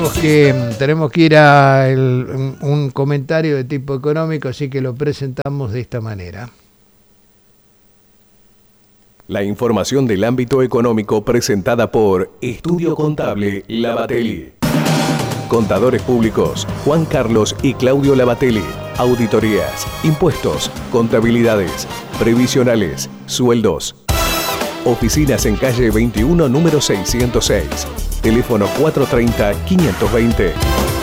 tenemos que ir a un comentario de tipo económico, así que lo presentamos de esta manera. La información del ámbito económico presentada por Estudio Contable Lavatelli. Contadores públicos Juan Carlos y Claudio Lavatelli. Auditorías, impuestos, contabilidades, previsionales, sueldos. Oficinas en calle 21, número 606. Teléfono 430-520.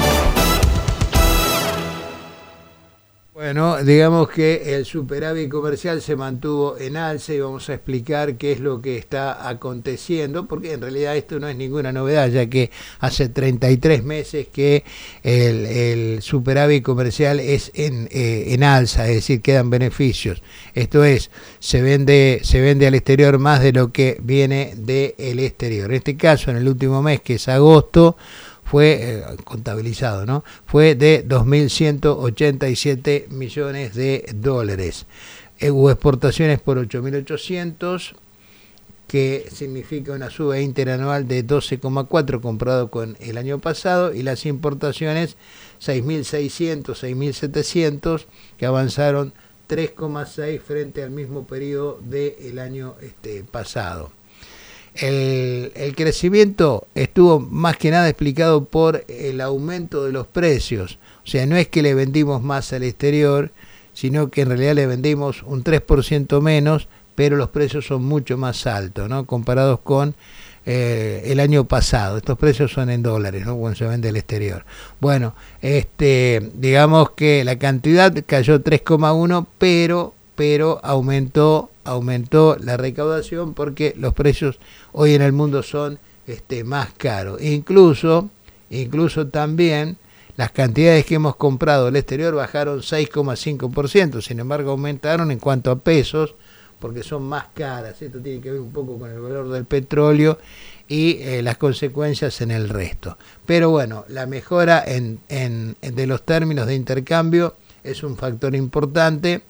Bueno, digamos que el superávit comercial se mantuvo en alza y vamos a explicar qué es lo que está aconteciendo, porque en realidad esto no es ninguna novedad, ya que hace 33 meses que el superávit comercial es en alza, es decir, quedan beneficios. Esto es, se vende al exterior más de lo que viene del exterior. En este caso, en el último mes, que es agosto, fue contabilizado, ¿no? Fue de 2.187 millones de dólares. Hubo exportaciones por 8.800, que significa una suba interanual de 12,4 comparado con el año pasado, y las importaciones 6.600, 6.700, que avanzaron 3,6 frente al mismo periodo del año pasado. El crecimiento estuvo más que nada explicado por el aumento de los precios. O sea, no es que le vendimos más al exterior, sino que en realidad le vendimos un 3% menos, pero los precios son mucho más altos, ¿no? Comparados con el año pasado. Estos precios son en dólares, ¿no? Cuando se vende al exterior. Bueno, digamos que la cantidad cayó 3,1, pero aumentó la recaudación porque los precios hoy en el mundo son más caros. Incluso también las cantidades que hemos comprado al exterior bajaron 6,5%, sin embargo aumentaron en cuanto a pesos porque son más caras. Esto tiene que ver un poco con el valor del petróleo y las consecuencias en el resto. Pero bueno, la mejora de los términos de intercambio es un factor importante,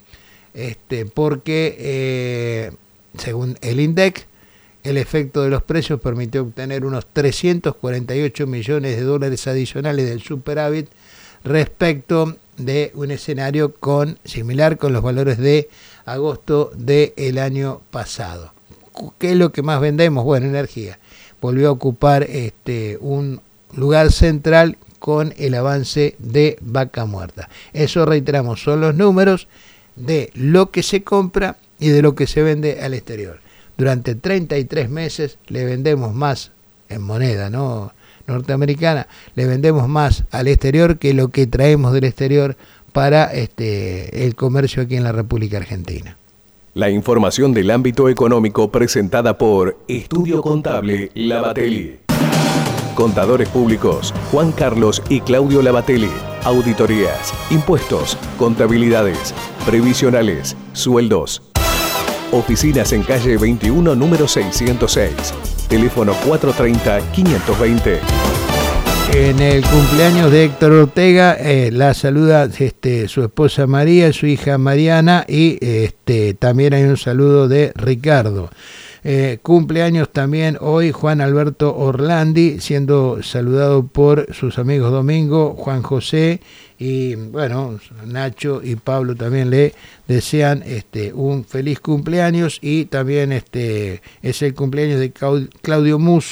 porque según el INDEC, el efecto de los precios permitió obtener unos 348 millones de dólares adicionales del superávit respecto de un escenario similar con los valores de agosto del año pasado. ¿Qué es lo que más vendemos? Bueno, energía. Volvió a ocupar un lugar central con el avance de Vaca Muerta. Eso, reiteramos, son los números de lo que se compra y de lo que se vende al exterior. Durante 33 meses le vendemos más en moneda, ¿no?, norteamericana, le vendemos más al exterior que lo que traemos del exterior para el comercio aquí en la República Argentina. La información del ámbito económico presentada por Estudio Contable Lavatelli. Contadores públicos Juan Carlos y Claudio Lavatelli. Auditorías, impuestos, contabilidades, previsionales, sueldos. Oficinas en calle 21, número 606. Teléfono 430-520. En el cumpleaños de Héctor Ortega, la saluda su esposa María, su hija Mariana, y también hay un saludo de Ricardo. Cumpleaños también hoy Juan Alberto Orlandi, siendo saludado por sus amigos Domingo, Juan José, y bueno, Nacho y Pablo también le desean un feliz cumpleaños, y también es el cumpleaños de Claudio Muso.